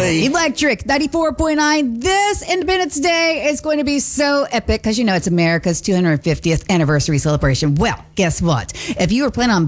Day. Electric 94.9. This Independence Day is going to be so epic because, it's America's 250th anniversary celebration. Well, guess what? If you were planning on